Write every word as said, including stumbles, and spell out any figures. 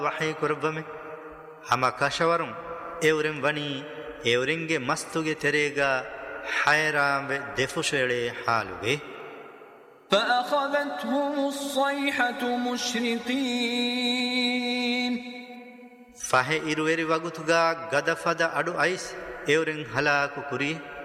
ವಹಿ ಕುರ್ಬಮೆ ಹಮ ಕಶವರುಂ ಎವರೆಂ ವನಿ ಎವರೆಂಗೆ ಮಸ್ತುಗೆ ತೆರೆಗ ಹೈರಾಂವೆ ದೆಫುಶೆಳೆ ಹಾಲುವೆ فأخذتهم الصيحة مشرقين ಫಹೆ ಇರುವೆರಿ ವಗುತುಗಾ ಗದಫದ ಅಡು ಐಸ್ ಎವರೆಂ ಹಲಾಕು ಕುರಿ